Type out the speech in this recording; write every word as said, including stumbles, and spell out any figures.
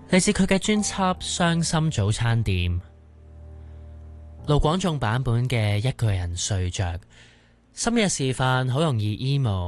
嚟自佢嘅專輯《傷心早餐店》，盧廣仲版本嘅一個人睡着，深夜時分好容易 emo。